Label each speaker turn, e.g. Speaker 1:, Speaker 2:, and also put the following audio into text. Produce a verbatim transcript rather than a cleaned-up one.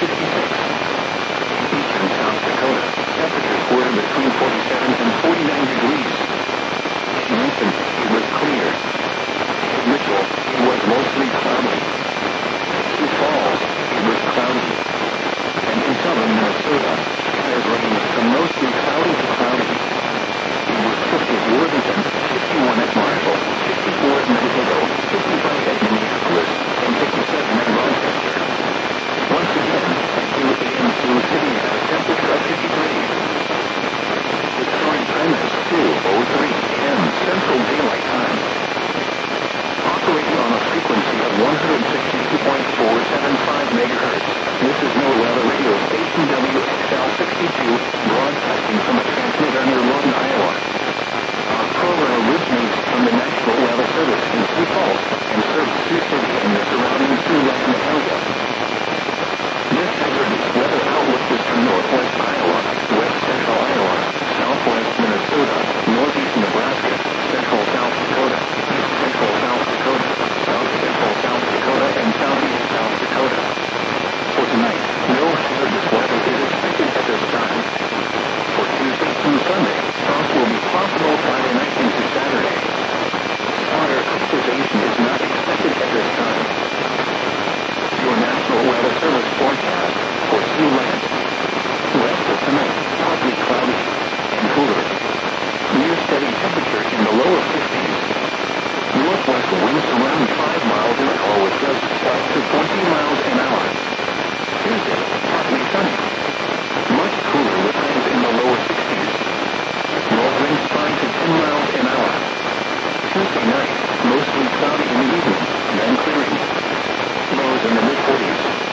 Speaker 1: sixty-six. Eastern South Dakota, temperatures were between forty-seven and forty-nine degrees. In Winston, it was clear. In Mitchell, it was mostly cloudy. Sioux Falls, it was cloudy. And in southern Minnesota, scattered rain from mostly cloudy to cloudy. It was fifty at Worthington, fifty-one at Marshall, fifty-four at Mankato, fifty-five at Minneapolis, and fifty-seven at Rochester. Once again, at two a m Sioux City had a temperature of fifty-three. The current time is two oh three a m Central Daylight Time. Operating on a frequency of one hundred sixty-two point four seven five megahertz, this is NOAA Weather Radio Station W X L sixty-two, broadcasting from a transmitter near Lawton, Iowa. Our program originates from the National Weather Service in Sioux Falls and serves Sioux City and the surrounding Sioux-Latin area. This hazardous weather outlook is from northwest Iowa, west central Iowa, southwest Minnesota, northeast Nebraska, central South Dakota, east central South Dakota, south central South Dakota, and southeast South Dakota. For tonight, no hazardous weather is expected at this time. For Tuesday through Sunday, frost will be possible Friday night into Saturday. Water crystallization is not expected at this time. Your National Weather Service forecast for Siouxland. West of tonight, partly cloudy and cooler. Near steady temperature in the lower fifties. Northwest winds around five miles an hour with gusts up to twenty miles an hour. Tuesday, partly sunny. Much cooler with highs in the lower sixties. North winds five to ten miles an hour. Tuesday night, mostly cloudy in the evening, then clearing. Lows in the mid forties.